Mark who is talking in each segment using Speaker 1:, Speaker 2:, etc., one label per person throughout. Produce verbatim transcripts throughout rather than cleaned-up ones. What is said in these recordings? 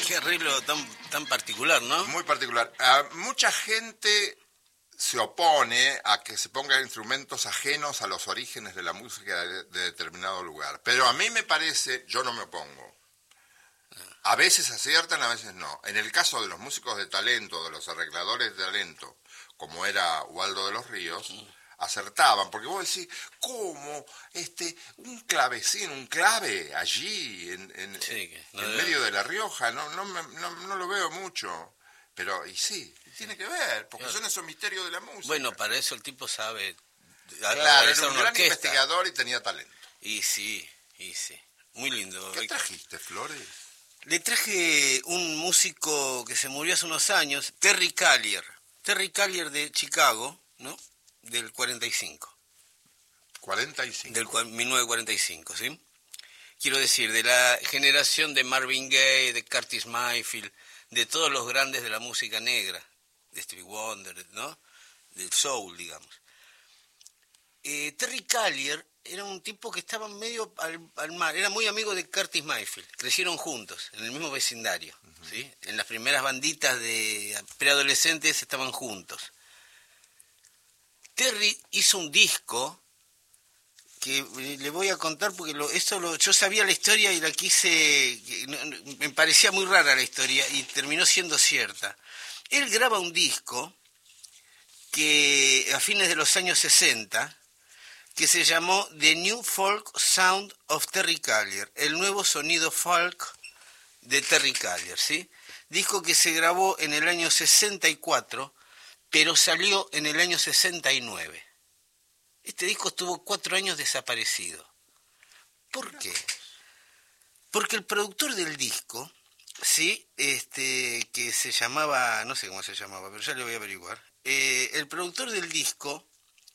Speaker 1: Qué arreglo tan, tan particular, ¿no?
Speaker 2: Muy particular. Uh, mucha gente se opone a que se pongan instrumentos ajenos a los orígenes de la música de, de determinado lugar. Pero a mí me parece, yo no me opongo. A veces aciertan, a veces no. En el caso de los músicos de talento, de los arregladores de talento, como era Waldo de los Ríos, mm. acertaban, porque vos decís, ¿cómo? Este, un clavecín, un clave allí, en, en, sí, no en medio de La Rioja, no, no, me, no, no lo veo mucho. Pero, y sí, tiene que ver, porque claro. son esos misterios de la música.
Speaker 1: Bueno, para eso el tipo sabe...
Speaker 2: Claro, era un gran orquesta. investigador y tenía talento.
Speaker 1: Y sí, y sí. Muy lindo.
Speaker 2: ¿Qué trajiste, Flores?
Speaker 1: Le traje un músico que se murió hace unos años, Terry Callier. Terry Callier de Chicago, ¿no? Del cuarenta y cinco.
Speaker 2: cuarenta y cinco.
Speaker 1: Del mil novecientos cuarenta y cinco, ¿sí? Quiero decir, de la generación de Marvin Gaye, de Curtis Mayfield, de todos los grandes de la música negra, de Stevie Wonder, ¿no? Del soul, digamos. Eh, Terry Callier era un tipo que estaba medio al, al mar, era muy amigo de Curtis Mayfield, crecieron juntos, en el mismo vecindario, uh-huh. ¿sí? En las primeras banditas de preadolescentes estaban juntos. Terry hizo un disco que le voy a contar porque lo, esto lo, yo sabía la historia y la quise, me parecía muy rara la historia y terminó siendo cierta. Él graba un disco que a fines de los años sesenta, que se llamó The New Folk Sound of Terry Callier, el nuevo sonido folk de Terry Callier, ¿sí? Disco que se grabó en el año sesenta y cuatro, pero salió en el año sesenta y nueve. Este disco estuvo cuatro años desaparecido. ¿Por qué? Porque el productor del disco, sí, este, que se llamaba, no sé cómo se llamaba, pero ya le voy a averiguar. Eh, el productor del disco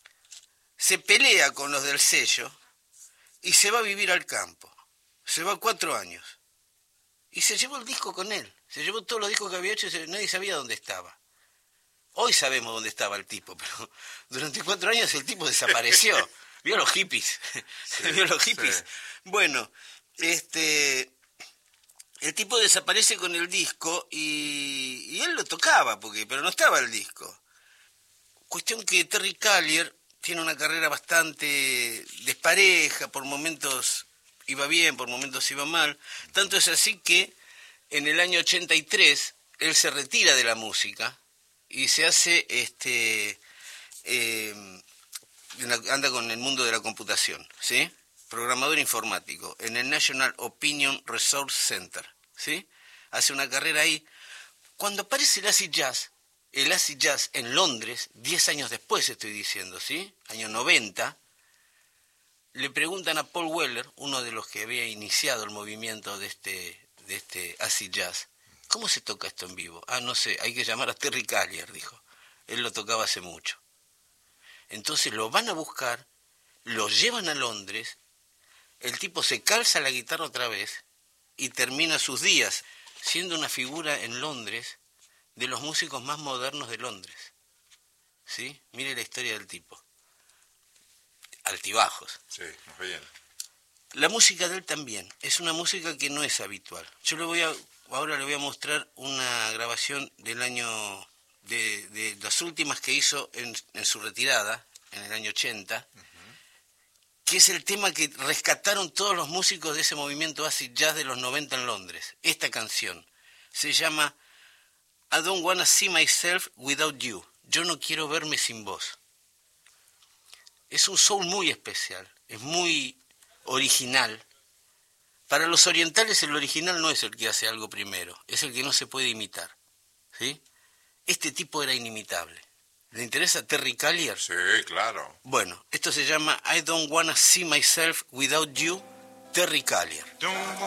Speaker 1: se pelea con los del sello y se va a vivir al campo. Se va cuatro años. Y se llevó el disco con él. Se llevó todos los discos que había hecho y nadie sabía dónde estaba. Hoy sabemos dónde estaba el tipo, pero durante cuatro años el tipo desapareció. ¿Vio los hippies? Sí, ¿Vio los hippies? Sí. Bueno, este, el tipo desaparece con el disco y, y él lo tocaba, porque, pero no estaba el disco. Cuestión que Terry Callier tiene una carrera bastante despareja, por momentos iba bien, por momentos iba mal. Tanto es así que en el año ochenta y tres él se retira de la música y se hace, este, eh, anda con el mundo de la computación, ¿sí? Programador informático en el National Opinion Resource Center, ¿sí? Hace una carrera ahí. Cuando aparece el acid jazz, el acid jazz en Londres, diez años después estoy diciendo, ¿sí? Año noventa, le preguntan a Paul Weller, uno de los que había iniciado el movimiento de este, de este acid jazz, ¿cómo se toca esto en vivo? Ah, no sé, hay que llamar a Terry Callier, dijo. Él lo tocaba hace mucho. Entonces lo van a buscar, lo llevan a Londres, el tipo se calza la guitarra otra vez y termina sus días siendo una figura en Londres de los músicos más modernos de Londres. ¿Sí? Mire la historia del tipo. Altibajos.
Speaker 2: Sí, muy bien.
Speaker 1: La música de él también es una música que no es habitual. Yo le voy a, ahora le voy a mostrar una grabación del año, de, de las últimas que hizo en, en su retirada, en el año ochenta, uh-huh. que es el tema que rescataron todos los músicos de ese movimiento acid jazz de los noventa en Londres. Esta canción se llama I Don't Wanna See Myself Without You. Yo no quiero verme sin vos. Es un soul muy especial, es muy original. Para los orientales el original no es el que hace algo primero, es el que no se puede imitar, ¿sí? Este tipo era inimitable. ¿Le interesa Terry Callier?
Speaker 2: Sí, claro.
Speaker 1: Bueno, esto se llama I Don't Wanna See Myself Without You, Terry Callier. Don't